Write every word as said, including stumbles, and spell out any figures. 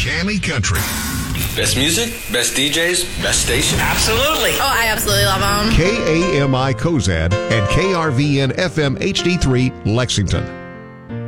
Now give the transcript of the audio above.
Cammy Country. Best music, best D Js, best station. Absolutely. Oh, I absolutely love them. K A M I Cozad and K R V N F M H D three Lexington.